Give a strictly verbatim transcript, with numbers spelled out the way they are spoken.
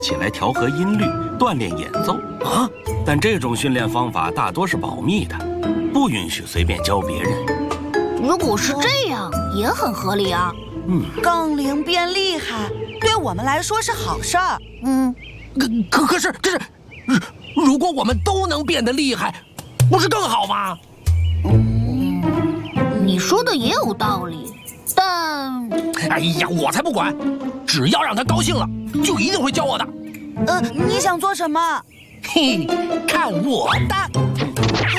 起来调和音律，锻炼演奏啊。 但这种训练方法大多是保密的，不允许随便教别人。 如果是这样，也很合理啊。 嗯， 杠铃变厉害，对我们来说是好事儿。 嗯， 可可可是可是，如果我们都能变得厉害，不是更好吗？ 嗯，你说的也有道理，但…… 哎呀，我才不管！只要让他高兴了，就一定会教我的。 呃，你想做什么？ 嘿，看我的！